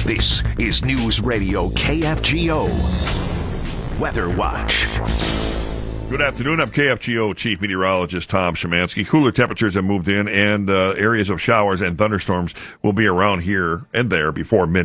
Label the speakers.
Speaker 1: This is News Radio KFGO Weather Watch.
Speaker 2: Good afternoon. I'm KFGO Chief Meteorologist Tom Szymanski. Cooler temperatures have moved in, and areas of showers and thunderstorms will be around here and there before midnight.